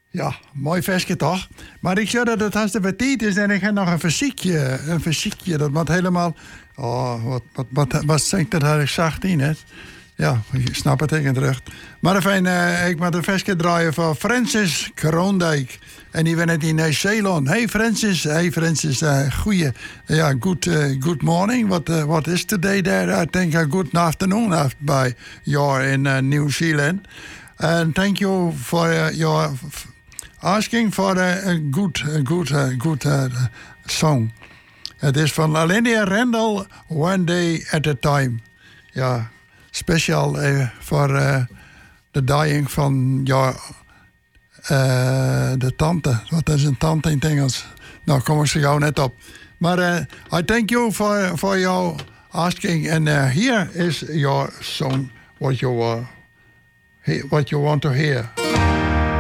Ja, mooi versje toch? Maar ik zie dat het hartstikke tijd is en ik heb nog een fysiekje. Een fysiekje, dat moet helemaal... Oh, wat zingt dat eigenlijk zacht in, hè? Ja, ik snap het tegen terug. Maar enfin, ik moet een versje draaien van Francis Kroondijk. En die bent in Nieuw-Zeeland. Hey Francis, goeie. Ja, good morning. What is today there? I think a good afternoon by you in New Zealand. And thank you for your asking for a good song. Het is van Alinea Randall, One Day at a Time. Ja, speciaal voor de dying van de tante. Wat is een tante in het Engels? Nou, kom ik zo gauw net op. Maar I thank you for your asking. And here is your song, what you want to hear.